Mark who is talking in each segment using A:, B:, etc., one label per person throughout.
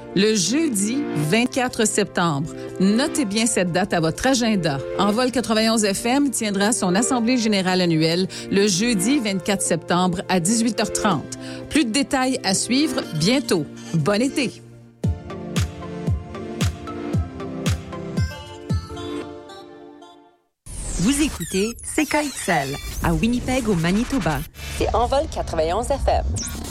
A: Le jeudi 24 septembre. Notez bien cette date à votre agenda. Envol 91 FM tiendra son assemblée générale annuelle le jeudi 24 septembre à 18h30. Plus de détails à suivre bientôt. Bon été!
B: Vous écoutez CKXL à Winnipeg au Manitoba.
C: C'est Envol 91 FM.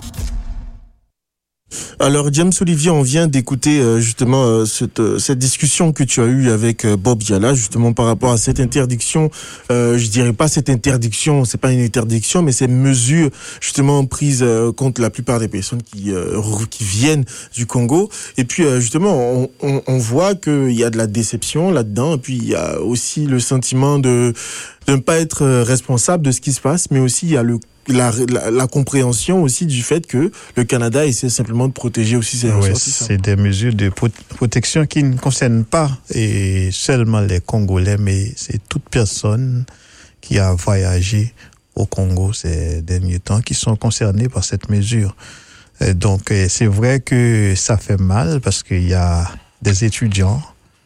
D: Alors James Olivier, on vient d'écouter justement cette discussion que tu as eue avec Bob Diala justement par rapport à cette interdiction. Je dirais pas cette interdiction, c'est pas une interdiction, mais ces mesures justement prises contre la plupart des personnes qui viennent du Congo. Et puis justement, on voit qu'il y a de la déception là-dedans. Et puis il y a aussi le sentiment de ne pas être responsable de ce qui se passe, mais aussi il y a la compréhension aussi du fait que le Canada essaie simplement de protéger aussi ses ressortissants.
E: C'est des mesures de protection qui ne concernent pas et seulement les Congolais, mais c'est toute personne qui a voyagé au Congo ces derniers temps qui sont concernés par cette mesure. Et donc, c'est vrai que ça fait mal parce qu'il y a des étudiants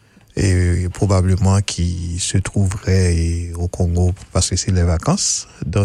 E: et probablement qui se trouveraient au Congo parce que c'est les vacances, donc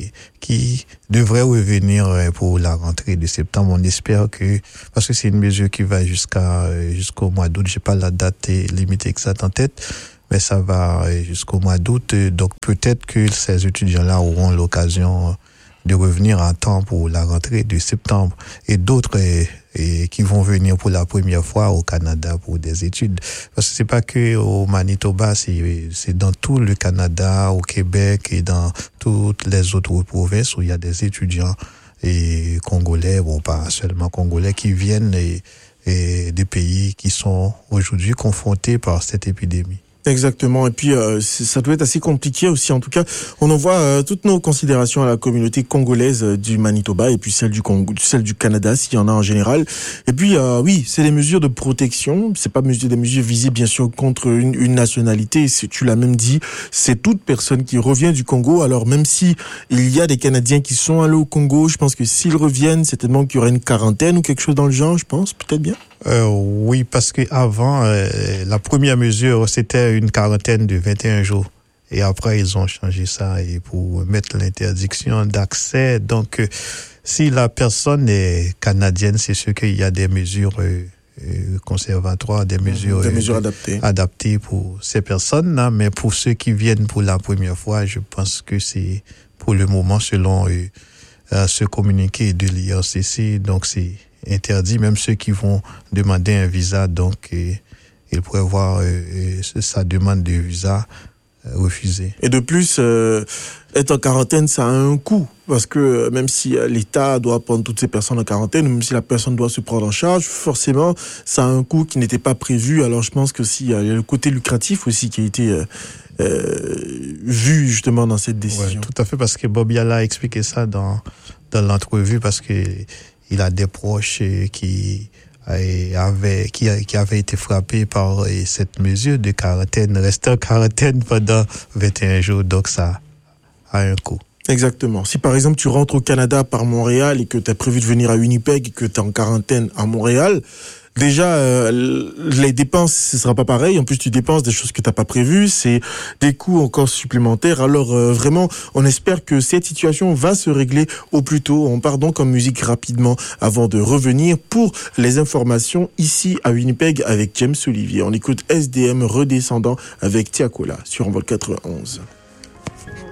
E: qui devraient revenir pour la rentrée de septembre. On espère que, parce que c'est une mesure qui va jusqu'au mois d'août, j'ai pas la date limite exacte en tête, mais ça va jusqu'au mois d'août, donc peut-être que ces étudiants-là auront l'occasion de revenir en temps pour la rentrée de septembre, et d'autres qui vont venir pour la première fois au Canada pour des études. Parce que c'est pas que au Manitoba, c'est dans tout le Canada, au Québec et dans toutes les autres provinces où il y a des étudiants et congolais, bon pas seulement congolais, qui viennent et des pays qui sont aujourd'hui confrontés par cette épidémie.
D: Exactement. Et puis, ça doit être assez compliqué aussi. En tout cas, on envoie toutes nos considérations à la communauté congolaise du Manitoba et puis celle du Congo, celle du Canada, s'il y en a en général. Et puis, oui, c'est des mesures de protection. C'est pas des mesures visées, bien sûr, contre une nationalité. Tu l'as même dit, c'est toute personne qui revient du Congo. Alors, même si il y a des Canadiens qui sont allés au Congo, je pense que s'ils reviennent, certainement qu'il y aura une quarantaine ou quelque chose dans le genre, je pense, peut-être bien.
E: Oui, parce que avant, la première mesure, c'était une quarantaine de 21 jours. Et après, ils ont changé ça et pour mettre l'interdiction d'accès. Donc, si la personne est canadienne, c'est sûr qu'il y a des mesures conservatoires, des mesures adaptées pour ces personnes-là. Mais pour ceux qui viennent pour la première fois, je pense que c'est pour le moment, selon ce communiqué de l'IRCC, donc c'est interdit, même ceux qui vont demander un visa, donc ils pourraient voir sa demande de visa refusée.
D: Et de plus, être en quarantaine, ça a un coût, parce que même si l'État doit prendre toutes ces personnes en quarantaine, même si la personne doit se prendre en charge, forcément, ça a un coût qui n'était pas prévu. Alors je pense que il y a le côté lucratif aussi qui a été vu justement dans cette décision.
E: Ouais, tout à fait, parce que Bob Diala a expliqué ça dans l'entrevue, parce que il a des proches qui avaient été frappés par cette mesure de quarantaine, rester en quarantaine pendant 21 jours, donc ça a un coût.
D: Exactement. Si par exemple tu rentres au Canada par Montréal et que tu as prévu de venir à Winnipeg et que tu es en quarantaine à Montréal, déjà les dépenses, ce sera pas pareil. En plus, tu dépenses des choses que t'as pas prévues, c'est des coûts encore supplémentaires. Alors vraiment, on espère que cette situation va se régler au plus tôt. On part donc en musique rapidement avant de revenir pour les informations ici à Winnipeg avec James Olivier. On écoute SDM Redescendant avec Tiakola sur Envol 91.